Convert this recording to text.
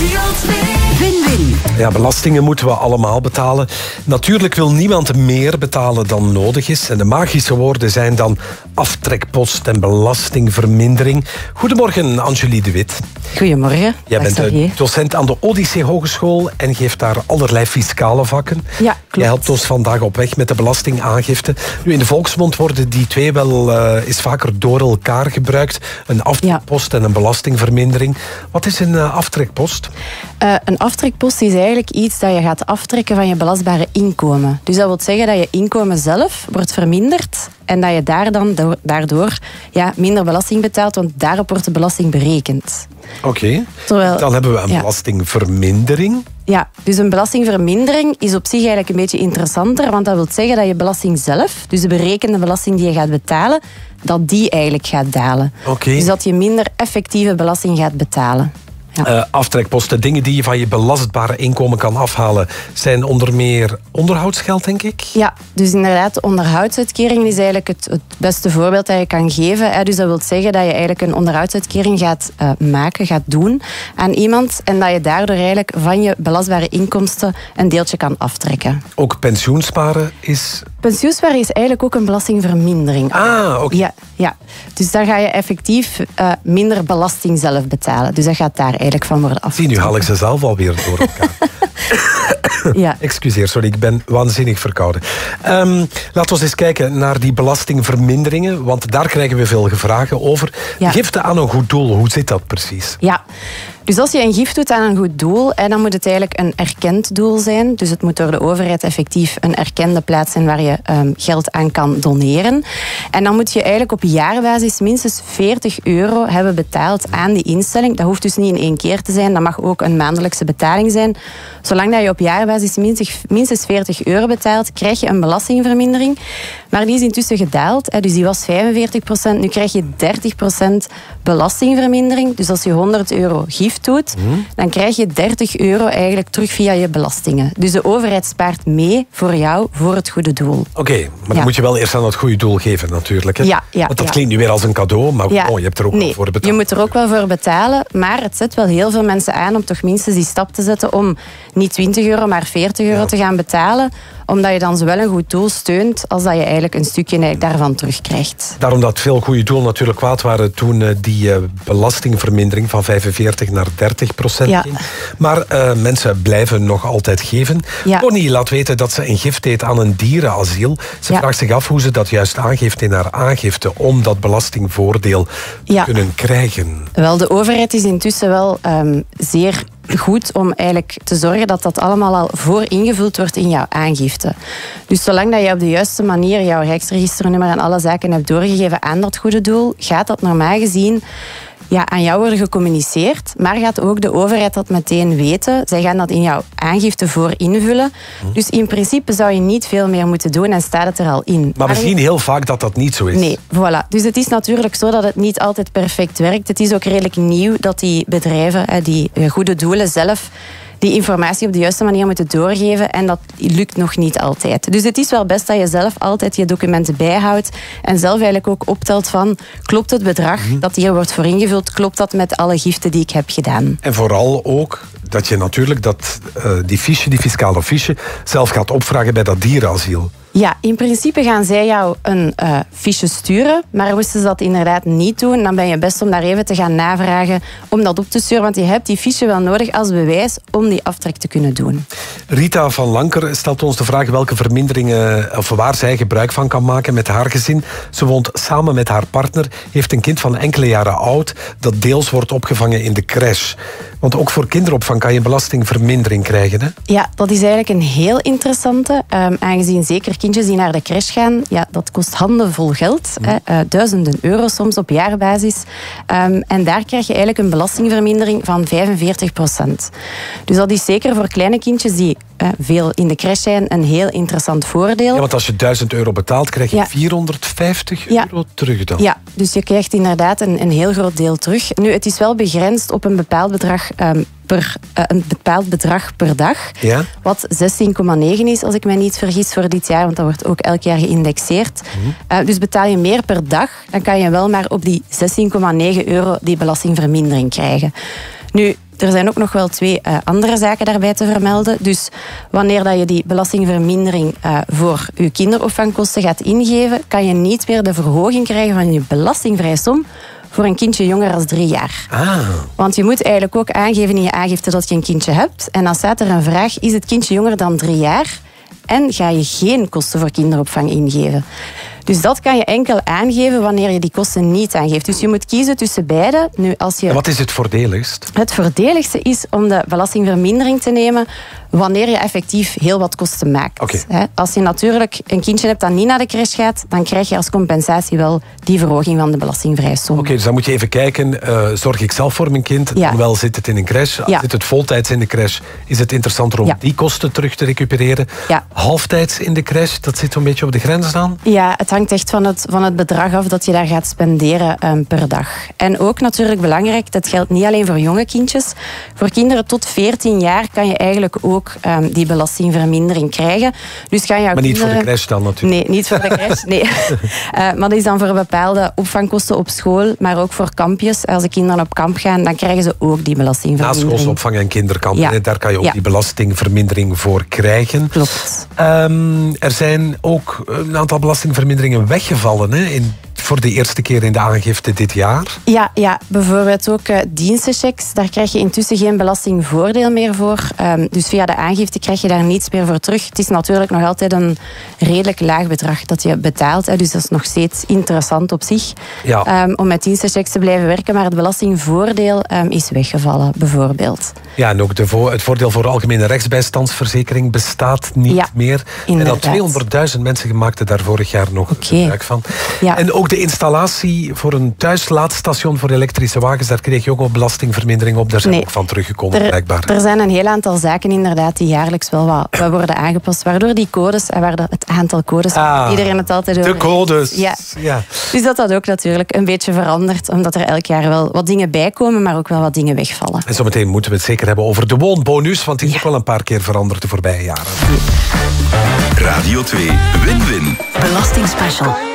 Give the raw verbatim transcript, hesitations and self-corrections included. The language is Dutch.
Win-win. Ja, belastingen moeten we allemaal betalen. Natuurlijk wil niemand meer betalen dan nodig is. En de magische woorden zijn dan aftrekpost en belastingvermindering. Goedemorgen, Angelie de Wit. Goedemorgen. Jij bent de docent aan de Odyssee Hogeschool en geeft daar allerlei fiscale vakken. Ja, klopt. Jij helpt ons vandaag op weg met de belastingaangifte. Nu, in de volksmond worden die twee wel uh, eens vaker door elkaar gebruikt. Een aftrekpost ja. en een belastingvermindering. Wat is een uh, aftrekpost? Uh, een aftrekpost is eigenlijk iets dat je gaat aftrekken van je belastbare inkomen. Dus dat wil zeggen dat je inkomen zelf wordt verminderd en dat je daar dan daardoor ja, minder belasting betaalt, want daarop wordt de belasting berekend. Oké, okay. Dan hebben we een ja. belastingvermindering. Ja, dus een belastingvermindering is op zich eigenlijk een beetje interessanter, want dat wil zeggen dat je belasting zelf, dus de berekende belasting die je gaat betalen, dat die eigenlijk gaat dalen. Okay. Dus dat je minder effectieve belasting gaat betalen. Ja. Uh, aftrekposten, dingen die je van je belastbare inkomen kan afhalen, zijn onder meer onderhoudsgeld, denk ik? Ja, dus inderdaad, de onderhoudsuitkering is eigenlijk het, het beste voorbeeld dat je kan geven. Hè. Dus dat wil zeggen dat je eigenlijk een onderhoudsuitkering gaat uh, maken, gaat doen aan iemand en dat je daardoor eigenlijk van je belastbare inkomsten een deeltje kan aftrekken. Ook pensioensparen is... Pensioensparen is eigenlijk ook een belastingvermindering. Ah, oké. Okay. Ja, ja, dus dan ga je effectief uh, minder belasting zelf betalen. Dus dat gaat daar eigenlijk van worden afgetrokken. Zie, nu haal ik ze zelf alweer door elkaar. Ja. Excuseer, sorry, ik ben waanzinnig verkouden. Um, laten we eens kijken naar die belastingverminderingen, want daar krijgen we veel vragen over. Ja. Giften aan een goed doel, hoe zit dat precies? Ja. Dus als je een gift doet aan een goed doel, dan moet het eigenlijk een erkend doel zijn. Dus het moet door de overheid effectief een erkende plaats zijn waar je um, geld aan kan doneren. En dan moet je eigenlijk op jaarbasis minstens veertig euro hebben betaald aan die instelling. Dat hoeft dus niet in één keer te zijn, dat mag ook een maandelijkse betaling zijn. Zolang dat je op jaarbasis minstens veertig euro betaalt, krijg je een belastingvermindering. Maar die is intussen gedaald, dus die was vijfenveertig procent. Nu krijg je dertig procent belastingvermindering. Dus als je honderd euro gift doet, hmm. dan krijg je dertig euro eigenlijk terug via je belastingen. Dus de overheid spaart mee voor jou, voor het goede doel. Oké, okay, maar dan ja. moet je wel eerst aan het goede doel geven natuurlijk. Hè? Ja, ja, Want dat ja. klinkt nu weer als een cadeau, maar ja. oh, je hebt er ook nee, wel voor betaald. Je moet er ook wel voor betalen, maar het zet wel heel veel mensen aan om toch minstens die stap te zetten om niet twintig euro, maar veertig euro ja. te gaan betalen, omdat je dan zowel een goed doel steunt, als dat je eigenlijk een stukje daarvan terugkrijgt. Daarom dat veel goede doelen natuurlijk kwaad waren toen uh, die uh, belastingvermindering van vijfenveertig naar dertig procent ja. ging. Maar uh, mensen blijven nog altijd geven. Ja. Connie laat weten dat ze een gift deed aan een dierenasiel. Ze ja. vraagt zich af hoe ze dat juist aangeeft in haar aangifte om dat belastingvoordeel te ja. kunnen krijgen. Wel, de overheid is intussen wel um, zeer goed om eigenlijk te zorgen dat dat allemaal al voor ingevuld wordt in jouw aangifte. Dus zolang dat je op de juiste manier jouw rijksregisternummer en alle zaken hebt doorgegeven aan dat goede doel, gaat dat normaal gezien ja, aan jou worden gecommuniceerd, maar gaat ook de overheid dat meteen weten. Zij gaan dat in jouw aangifte voor invullen. Hm. Dus in principe zou je niet veel meer moeten doen en staat het er al in. Maar, maar we zien heel vaak dat dat niet zo is. Nee, voilà. Dus het is natuurlijk zo dat het niet altijd perfect werkt. Het is ook redelijk nieuw dat die bedrijven, die goede doelen zelf, die informatie op de juiste manier moeten doorgeven en dat lukt nog niet altijd. Dus het is wel best dat je zelf altijd je documenten bijhoudt en zelf eigenlijk ook optelt van, klopt het bedrag mm-hmm. dat hier wordt voor ingevuld, klopt dat met alle giften die ik heb gedaan? En vooral ook dat je natuurlijk dat, uh, die fiche, die fiscale fiche, zelf gaat opvragen bij dat dierenasiel. Ja, in principe gaan zij jou een uh, fiche sturen, maar moesten ze dat inderdaad niet doen, dan ben je best om daar even te gaan navragen om dat op te sturen, want je hebt die fiche wel nodig als bewijs om die aftrek te kunnen doen. Rita van Lanker stelt ons de vraag welke verminderingen of waar zij gebruik van kan maken met haar gezin. Ze woont samen met haar partner, heeft een kind van enkele jaren oud dat deels wordt opgevangen in de crash. Want ook voor kinderopvang kan je belastingvermindering krijgen, hè? Ja, dat is eigenlijk een heel interessante, um, aangezien zeker kindjes die naar de crash gaan, ja, dat kost handenvol geld, mm. hè, uh, duizenden euro soms op jaarbasis. Um, en daar krijg je eigenlijk een belastingvermindering van vijfenveertig procent. Dus dat is zeker voor kleine kindjes die uh, veel in de crash zijn een heel interessant voordeel. Ja, want als je duizend euro betaalt, krijg je ja. vierhonderdvijftig euro ja. terug dan. Ja, dus je krijgt inderdaad een, een heel groot deel terug. Nu, het is wel begrensd op een bepaald bedrag um, per, uh, een bepaald bedrag per dag. Ja? Wat zestien komma negen is, als ik mij niet vergis, voor dit jaar. Want dat wordt ook elk jaar geïndexeerd. Mm-hmm. Uh, dus betaal je meer per dag, dan kan je wel maar op die zestien komma negen euro die belastingvermindering krijgen. Nu, er zijn ook nog wel twee uh, andere zaken daarbij te vermelden. Dus wanneer dat je die belastingvermindering uh, voor je kinderopvangkosten gaat ingeven, kan je niet meer de verhoging krijgen van je belastingvrije som voor een kindje jonger dan drie jaar. Ah. Want je moet eigenlijk ook aangeven in je aangifte dat je een kindje hebt. En dan staat er een vraag, is het kindje jonger dan drie jaar? En ga je geen kosten voor kinderopvang ingeven. Dus dat kan je enkel aangeven wanneer je die kosten niet aangeeft. Dus je moet kiezen tussen beide. Nu, als je... En wat is het voordeligst? Het voordeligste is om de belastingvermindering te nemen wanneer je effectief heel wat kosten maakt. Okay. Als je natuurlijk een kindje hebt dat niet naar de crash gaat, dan krijg je als compensatie wel die verhoging van de belastingvrije som. Oké, okay, dus dan moet je even kijken, uh, zorg ik zelf voor mijn kind? Ja. Dan wel zit het in een crash. Ja. Zit het voltijds in de crash? Is het interessanter om ja. die kosten terug te recupereren? Ja. Halftijds in de crash, dat zit een beetje op de grens dan? Ja, het hangt echt van het, van het bedrag af dat je daar gaat spenderen um, per dag. En ook natuurlijk belangrijk, dat geldt niet alleen voor jonge kindjes. Voor kinderen tot veertien jaar kan je eigenlijk ook um, die belastingvermindering krijgen. Dus gaan jouw maar niet kinderen... voor de crash dan natuurlijk? Nee, niet voor de crash, nee. uh, maar dat is dan voor bepaalde opvangkosten op school, maar ook voor kampjes. Als de kinderen op kamp gaan, dan krijgen ze ook die belastingvermindering. Naschoolsopvang en kinderkamp, ja. daar kan je ook ja. die belastingvermindering voor krijgen. Klopt. Um, er zijn ook een aantal belastingverminderingen weggevallen, hè, in, voor de eerste keer in de aangifte dit jaar. Ja, ja bijvoorbeeld ook uh, dienstenchecks. Daar krijg je intussen geen belastingvoordeel meer voor. Um, dus via de aangifte krijg je daar niets meer voor terug. Het is natuurlijk nog altijd een redelijk laag bedrag dat je betaalt. Hè, dus dat is nog steeds interessant op zich. Ja. Um, om met dienstenchecks te blijven werken. Maar het belastingvoordeel um, is weggevallen, bijvoorbeeld. Ja, en ook de vo- het voordeel voor de algemene rechtsbijstandsverzekering bestaat niet ja, meer. Inderdaad. En dat tweehonderdduizend mensen maakten daar vorig jaar nog okay. gebruik van. Ja. En ook de installatie voor een thuislaadstation voor elektrische wagens, daar kreeg je ook wel belastingvermindering op. Daar zijn we nee. ook van teruggekomen, er, blijkbaar. Er zijn een heel aantal zaken inderdaad die jaarlijks wel wat, wat worden aangepast. Waardoor die codes, en waar de, het aantal codes, ah, iedereen het altijd over de codes. Ja. ja. Dus dat dat ook natuurlijk een beetje verandert, omdat er elk jaar wel wat dingen bijkomen, maar ook wel wat dingen wegvallen. En zometeen moeten we het zeker hebben over de woonbonus, want die is ja. ook wel een paar keer veranderd de voorbije jaren. Radio twee Win-Win. Belastingspecial.